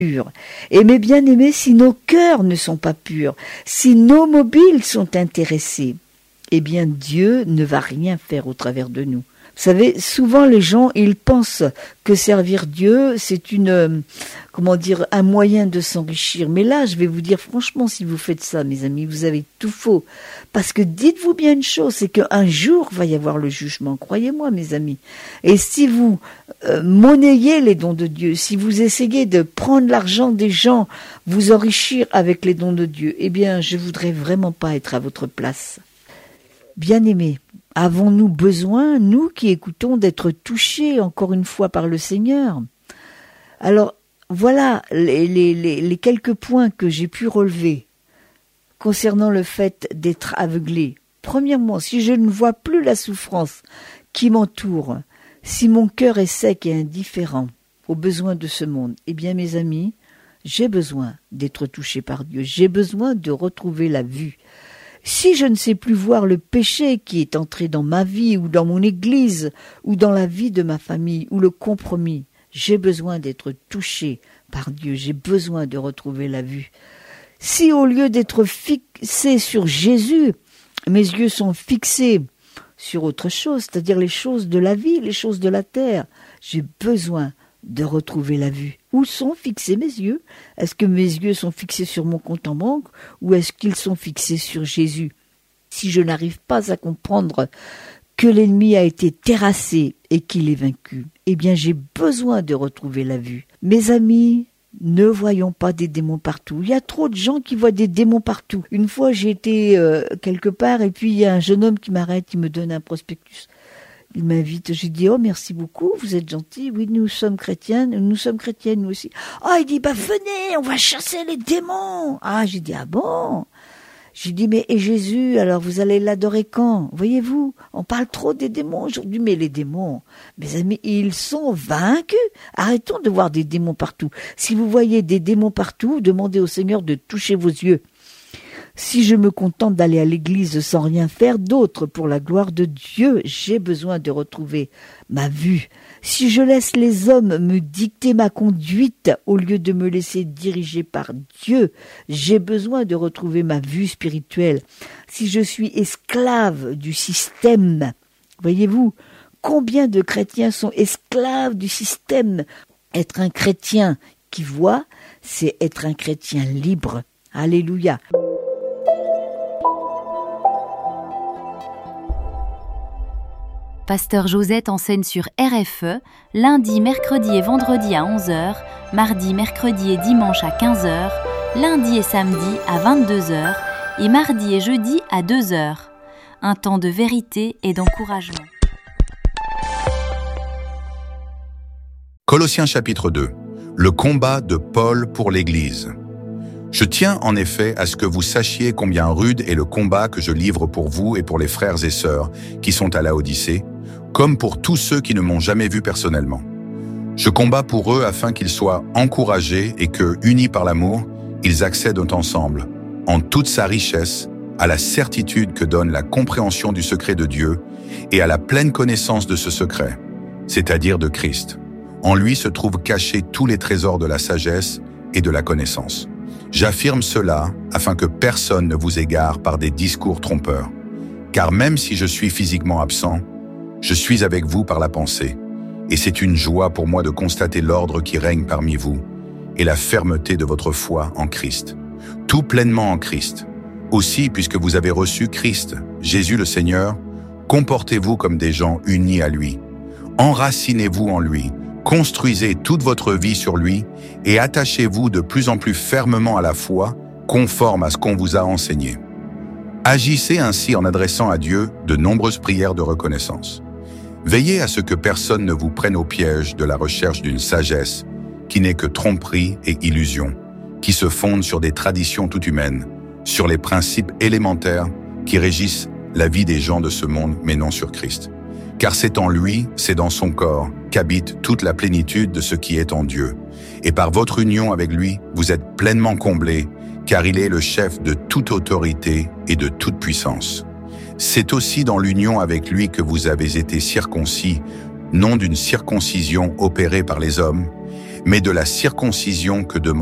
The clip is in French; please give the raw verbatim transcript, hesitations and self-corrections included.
purs. Et mes bien-aimés, si nos cœurs ne sont pas purs, si nos mobiles sont intéressés, eh bien Dieu ne va rien faire au travers de nous. Vous savez, souvent les gens, ils pensent que servir Dieu, c'est une, euh, comment dire, un moyen de s'enrichir. Mais là, je vais vous dire franchement, si vous faites ça, mes amis, vous avez tout faux. Parce que dites-vous bien une chose, c'est qu'un jour va y avoir le jugement. Croyez-moi, mes amis. Et si vous euh, monnayez les dons de Dieu, si vous essayez de prendre l'argent des gens, vous enrichir avec les dons de Dieu, eh bien, je voudrais vraiment pas être à votre place. Bien-aimés, avons-nous besoin, nous qui écoutons, d'être touchés encore une fois par le Seigneur? Alors, voilà les, les, les, les quelques points que j'ai pu relever concernant le fait d'être aveuglé. Premièrement, si je ne vois plus la souffrance qui m'entoure, si mon cœur est sec et indifférent aux besoins de ce monde, eh bien mes amis, j'ai besoin d'être touché par Dieu, j'ai besoin de retrouver la vue. Si je ne sais plus voir le péché qui est entré dans ma vie ou dans mon église ou dans la vie de ma famille ou le compromis, j'ai besoin d'être touché par Dieu, j'ai besoin de retrouver la vue. Si au lieu d'être fixé sur Jésus, mes yeux sont fixés sur autre chose, c'est-à-dire les choses de la vie, les choses de la terre, j'ai besoin de retrouver la vue. Où sont fixés mes yeux? Est-ce que mes yeux sont fixés sur mon compte en banque ou est-ce qu'ils sont fixés sur Jésus? Si je n'arrive pas à comprendre que l'ennemi a été terrassé et qu'il est vaincu, eh bien j'ai besoin de retrouver la vue. Mes amis, ne voyons pas des démons partout. Il y a trop de gens qui voient des démons partout. Une fois, j'ai été euh, quelque part et puis il y a un jeune homme qui m'arrête, il me donne un prospectus. Il m'invite, j'ai dit, oh merci beaucoup, vous êtes gentil, oui nous sommes chrétiennes, nous sommes chrétiennes nous aussi. Oh il dit, bah venez, on va chasser les démons. Ah j'ai dit, ah bon? J'ai dit, mais et Jésus, alors vous allez l'adorer quand? Voyez-vous, on parle trop des démons aujourd'hui, mais les démons, mes amis, ils sont vaincus. Arrêtons de voir des démons partout. Si vous voyez des démons partout, demandez au Seigneur de toucher vos yeux. Si je me contente d'aller à l'église sans rien faire d'autre pour la gloire de Dieu, j'ai besoin de retrouver ma vue. Si je laisse les hommes me dicter ma conduite au lieu de me laisser diriger par Dieu, j'ai besoin de retrouver ma vue spirituelle. Si je suis esclave du système, voyez-vous, combien de chrétiens sont esclaves du système? Être un chrétien qui voit, c'est être un chrétien libre. Alléluia. Pasteur Josette enseigne sur R F E, lundi, mercredi et vendredi à onze heures, mardi, mercredi et dimanche à quinze heures, lundi et samedi à vingt-deux heures et mardi et jeudi à deux heures. Un temps de vérité et d'encouragement. Colossiens chapitre deux. Le combat de Paul pour l'Église. Je tiens en effet à ce que vous sachiez combien rude est le combat que je livre pour vous et pour les frères et sœurs qui sont à Laodicée, comme pour tous ceux qui ne m'ont jamais vu personnellement. Je combats pour eux afin qu'ils soient encouragés et que, unis par l'amour, ils accèdent ensemble, en toute sa richesse, à la certitude que donne la compréhension du secret de Dieu et à la pleine connaissance de ce secret, c'est-à-dire de Christ. En lui se trouvent cachés tous les trésors de la sagesse et de la connaissance. J'affirme cela afin que personne ne vous égare par des discours trompeurs. Car même si je suis physiquement absent, je suis avec vous par la pensée. Et c'est une joie pour moi de constater l'ordre qui règne parmi vous et la fermeté de votre foi en Christ. Tout pleinement en Christ. Aussi, puisque vous avez reçu Christ, Jésus le Seigneur, comportez-vous comme des gens unis à lui. Enracinez-vous en lui. Construisez toute votre vie sur lui et attachez-vous de plus en plus fermement à la foi, conforme à ce qu'on vous a enseigné. Agissez ainsi en adressant à Dieu de nombreuses prières de reconnaissance. Veillez à ce que personne ne vous prenne au piège de la recherche d'une sagesse qui n'est que tromperie et illusion, qui se fonde sur des traditions tout humaines, sur les principes élémentaires qui régissent la vie des gens de ce monde, mais non sur Christ. Car c'est en lui, c'est dans son corps, qu'habite toute la plénitude de ce qui est en Dieu. Et par votre union avec lui, vous êtes pleinement comblés, car il est le chef de toute autorité et de toute puissance. C'est aussi dans l'union avec lui que vous avez été circoncis, non d'une circoncision opérée par les hommes, mais de la circoncision que demande